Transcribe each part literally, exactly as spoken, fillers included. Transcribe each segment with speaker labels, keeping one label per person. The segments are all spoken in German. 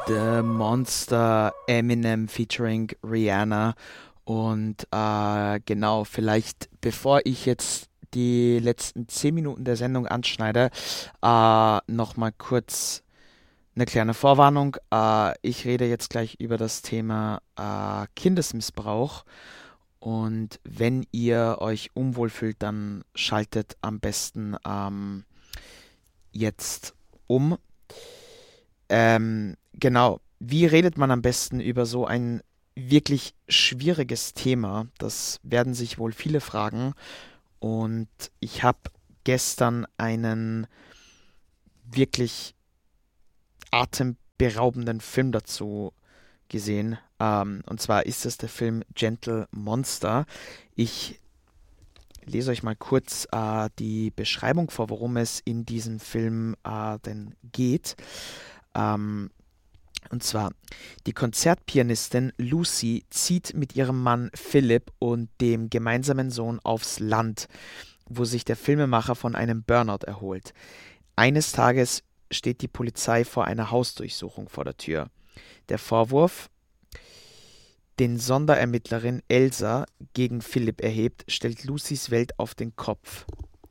Speaker 1: The Monster, Eminem featuring Rihanna. Und äh, genau, vielleicht bevor ich jetzt die letzten zehn Minuten der Sendung anschneide, äh, nochmal kurz eine kleine Vorwarnung. Äh, ich rede jetzt gleich über das Thema äh, Kindesmissbrauch. Und wenn ihr euch unwohl fühlt, dann schaltet am besten ähm, jetzt um. Ähm, genau, wie redet man am besten über so ein wirklich schwieriges Thema? Das werden sich wohl viele fragen. Und ich habe gestern einen wirklich atemberaubenden Film dazu gesehen. Ähm, und zwar ist es der Film Gentle Monster. Ich lese euch mal kurz äh, die Beschreibung vor, worum es in diesem Film äh, denn geht. Ähm, und zwar, die Konzertpianistin Lucy zieht mit ihrem Mann Philip und dem gemeinsamen Sohn aufs Land, wo sich der Filmemacher von einem Burnout erholt. Eines Tages steht die Polizei vor einer Hausdurchsuchung vor der Tür. Der Vorwurf, den Sonderermittlerin Elsa gegen Philipp erhebt, stellt Lucys Welt auf den Kopf.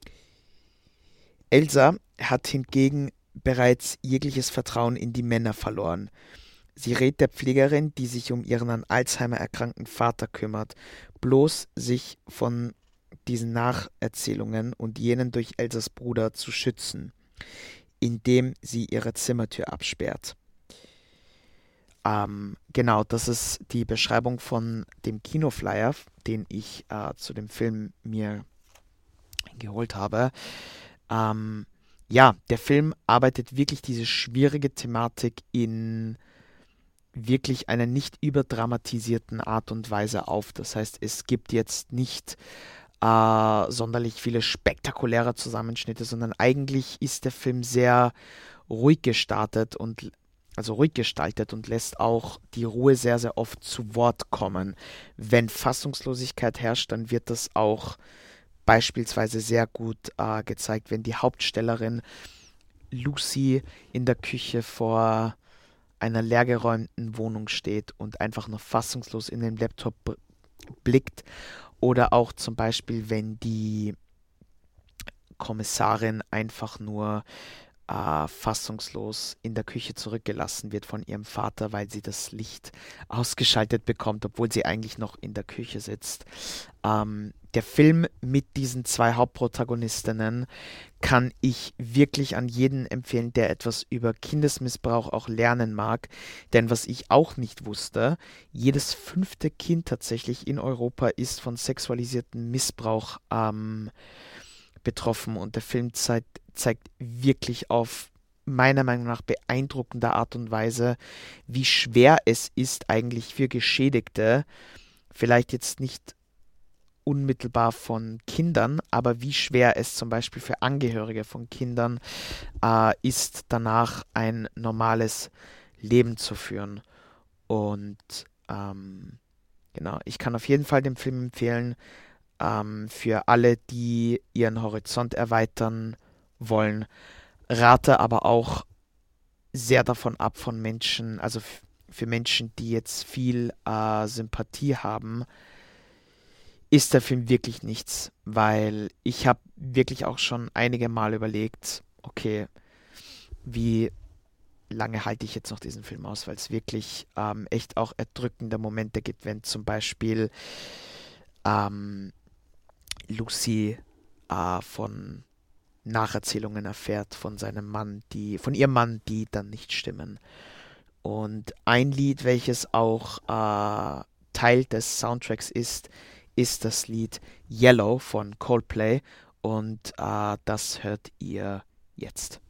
Speaker 1: Elsa hat hingegen bereits jegliches Vertrauen in die Männer verloren. Sie rät der Pflegerin, die sich um ihren an Alzheimer erkrankten Vater kümmert, bloß sich von diesen Nacherzählungen und jenen durch Elsas Bruder zu schützen, indem sie ihre Zimmertür absperrt. Ähm, genau, das ist die Beschreibung von dem Kinoflyer, den ich äh, zu dem Film mir geholt habe. Ähm, ja, der Film arbeitet wirklich diese schwierige Thematik in wirklich einer nicht überdramatisierten Art und Weise auf. Das heißt, es gibt jetzt nicht äh, sonderlich viele spektakuläre Zusammenschnitte, sondern eigentlich ist der Film sehr ruhig gestartet und also ruhig gestaltet und lässt auch die Ruhe sehr, sehr oft zu Wort kommen. Wenn Fassungslosigkeit herrscht, dann wird das auch beispielsweise sehr gut äh, gezeigt, wenn die Hauptstellerin Lucy in der Küche vor einer leergeräumten Wohnung steht und einfach nur fassungslos in den Laptop b- blickt. Oder auch zum Beispiel, wenn die Kommissarin einfach nur äh, fassungslos in der Küche zurückgelassen wird von ihrem Vater, weil sie das Licht ausgeschaltet bekommt, obwohl sie eigentlich noch in der Küche sitzt. Ähm, der Film mit diesen zwei Hauptprotagonistinnen kann ich wirklich an jeden empfehlen, der etwas über Kindesmissbrauch auch lernen mag. Denn was ich auch nicht wusste, jedes fünfte Kind tatsächlich in Europa ist von sexualisiertem Missbrauch ähm, betroffen und der Film zeigt, zeigt wirklich auf meiner Meinung nach beeindruckende Art und Weise, wie schwer es ist eigentlich für Geschädigte, vielleicht jetzt nicht unmittelbar von Kindern, aber wie schwer es zum Beispiel für Angehörige von Kindern äh, ist, danach ein normales Leben zu führen. Und ähm, genau, ich kann auf jeden Fall den Film empfehlen, ähm, für alle, die ihren Horizont erweitern wollen, rate aber auch sehr davon ab von Menschen, also f- für Menschen, die jetzt viel äh, Sympathie haben, ist der Film wirklich nichts, weil ich habe wirklich auch schon einige Mal überlegt, okay, wie lange halte ich jetzt noch diesen Film aus, weil es wirklich ähm, echt auch erdrückende Momente gibt, wenn zum Beispiel ähm, Lucy äh, von Nacherzählungen erfährt von seinem Mann, die, von ihrem Mann, die dann nicht stimmen. Und ein Lied, welches auch äh, Teil des Soundtracks ist, ist das Lied Yellow von Coldplay und äh, das hört ihr jetzt.